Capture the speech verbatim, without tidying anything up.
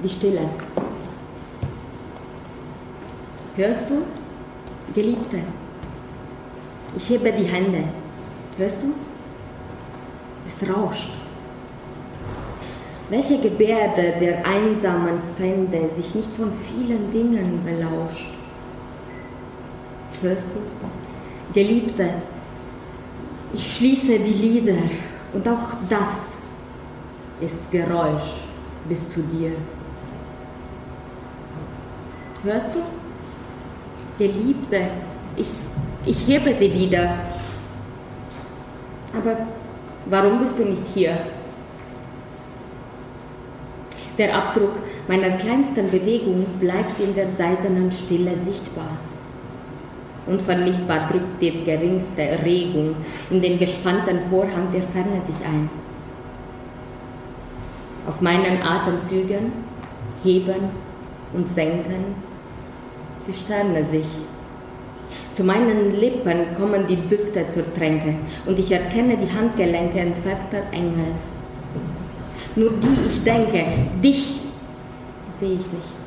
die Stille. Hörst du? Geliebte, ich hebe die Hände. Hörst du? Es rauscht. Welche Gebärde der einsamen Fände sich nicht von vielen Dingen belauscht? Hörst du? Geliebte, ich schließe die Lider und auch das ist Geräusch bis zu dir. Hörst du? Geliebte, ich, ich hebe sie wieder. Aber warum bist du nicht hier? Der Abdruck meiner kleinsten Bewegung bleibt in der seidenen Stille sichtbar. Unvernichtbar drückt die geringste Regung in den gespannten Vorhang der Ferne sich ein. Auf meinen Atemzügen heben und senken die Sterne sich. Zu meinen Lippen kommen die Düfte zur Tränke und ich erkenne die Handgelenke entfernter Engel. Nur die ich denke, dich sehe ich nicht.